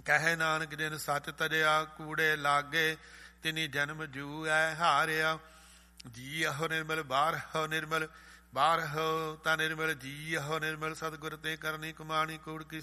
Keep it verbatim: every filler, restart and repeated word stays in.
ਕਹੇ ਨਾਨਕ ਜਿਨ ਸੱਚ ਤਜਿਆ ਕੂੜੇ ਲਾਗੇ ਤਿਨੀ ਜਨਮ ਜੂ ਐ ਹਾਰਿਆ। ਜੀ ਅਹੋ ਨਿਰਮਲ ਬਾਹਰ ਹੋ ਨਿਰਮਲ ਬਾਹਰ ਹੋ ਤਾਂ ਨਿਰਮਲ ਜੀ ਅਹੋ ਨਿਰਮਲ ਸਤਿਗੁਰ ਤੇ ਕਰਨੀ ਕਮਾਣੀ ਕੂੜ ਕੀ